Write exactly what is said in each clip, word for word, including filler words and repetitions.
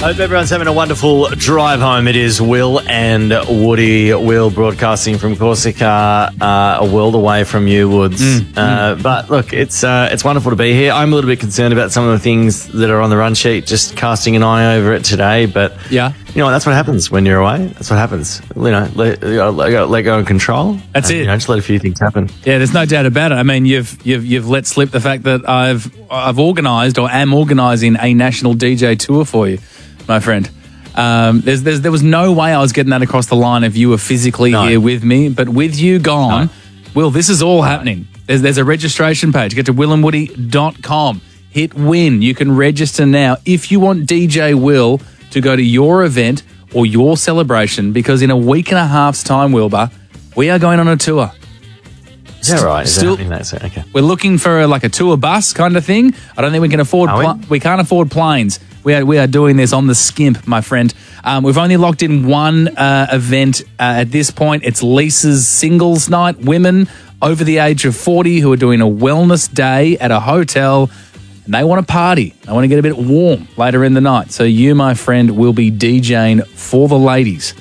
Hope everyone's having a wonderful drive home. It is Will and Woody. Will broadcasting from Corsica, uh, a world away from you, Woods. Mm, uh, mm. But look, it's uh, it's wonderful to be here. I'm a little bit concerned about some of the things that are on the run sheet, just casting an eye over it today. But yeah, you know, that's what happens when you're away. That's what happens. You know, let, you know, let, go, let go and control. That's and, it. You know, just let a few things happen. Yeah, there's no doubt about it. I mean, you've you've you've let slip the fact that I've I've organised or am organising a national D J tour for you, my friend. Um, there's, there's, there was no way I was getting that across the line if you were physically no. here with me. But with you gone, no. Will, this is all happening. There's, there's a registration page. Get to will and woody dot com. Hit win. You can register now if you want D J Will to go to your event or your celebration, because in a week and a half's time, Wilbur, we are going on a tour. Is that right? Is Still, that that's it? Okay. We're looking for a, like a tour bus kind of thing. I don't think we can afford. Are we? Pl- we can't afford planes. We are we are doing this on the skimp, my friend. Um, we've only locked in one uh, event uh, at this point. It's Lisa's singles night. Women over the age of forty who are doing a wellness day at a hotel, and they want to party. They want to get a bit warm later in the night. So you, my friend, will be DJing for the ladies.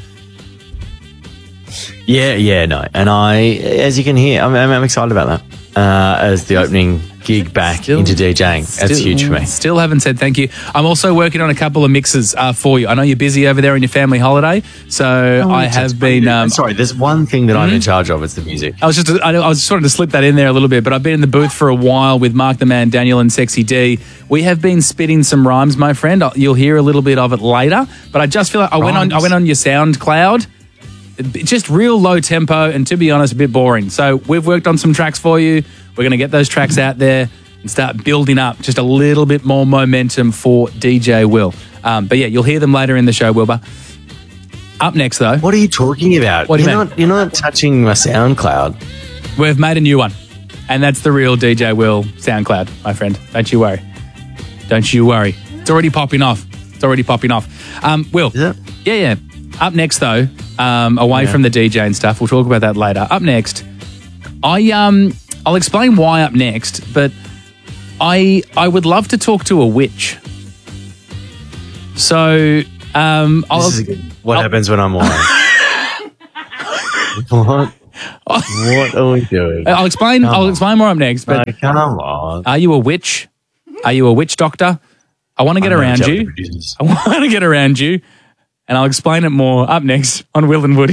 Yeah, yeah, no. And I, as you can hear, I'm, I'm excited about that uh, as the opening gig back still, into DJing. That's still, huge for me. Still haven't said thank you. I'm also working on a couple of mixes uh, for you. I know you're busy over there on your family holiday, so oh, I have been... Um, sorry, there's one thing that mm-hmm. I'm in charge of. It's the music. I was just I, I was just wanted to slip that in there a little bit, but I've been in the booth for a while with Mark the Man, Daniel and Sexy D. We have been spitting some rhymes, my friend. You'll hear a little bit of it later, but I just feel like I rhymes. went on I went on your SoundCloud. Just real low tempo and, to be honest, a bit boring. So we've worked on some tracks for you. We're going to get those tracks out there and start building up just a little bit more momentum for D J Will. Um, but yeah, you'll hear them later in the show, Wilbur. Up next, though. What are you talking about? What do you you're mean? Not, you're not touching my SoundCloud. We've made a new one, and that's the real D J Will SoundCloud, my friend. Don't you worry. Don't you worry. It's already popping off. It's already popping off. Um, Will. Is it? Yeah, yeah. Up next, though, um, away yeah. from the D J and stuff, we'll talk about that later. Up next, I um, I'll explain why up next, but I I would love to talk to a witch. So, um, I'll, this is good. What I'll, happens when I'm away? What? What are we doing? I'll explain. Come I'll on. explain more up next. But no, come on. Are you a witch? Are you a witch doctor? I want to get I'm around you. I want to get around you. And I'll explain it more up next on Will and Woody.